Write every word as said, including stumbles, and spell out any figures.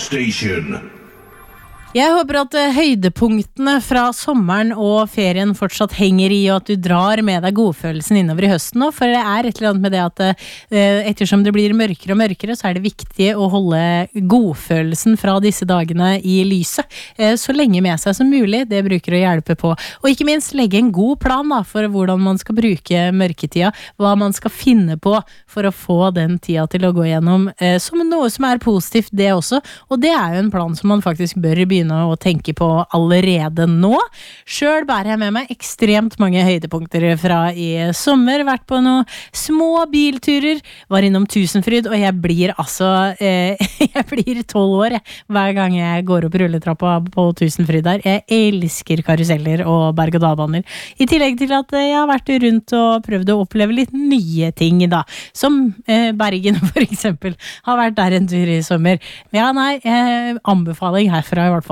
station. Jeg håper at høydepunktene fra sommeren og ferien fortsatt henger i, og at du drar med deg godfølelsen innover i høsten nå, for det er et eller annet med det at ettersom det blir mørkere og mørkere, så er det viktig å holde godfølelsen fra disse dagene i lyset, så lenge med seg som mulig. Det bruker å hjelpe på. Og ikke minst legge en god plan da, for hvordan man skal bruke mørketida, hva man skal finne på for å få den tida til å gå gjennom, som noe som er positivt det også, og det er jo en plan som man faktisk bør begynne å tenke på allerede nå. Selv bærer jeg med meg ekstremt mange høydepunkter fra i sommer, vært på noen små bilturer, var innom Tusenfryd, og jeg blir altså eh, jeg blir tolv år jeg, hver gang jeg går opp rulletrappa på Tusenfryd der. Jeg elsker karuseller og berg-og-dalbaner, i tillegg til at jeg har vært rundt og prøvd å oppleve litt nye ting da, som eh, Bergen for eksempel, har vært der en tur i sommer. Ja, nei, eh, anbefaling herfra i hvert fall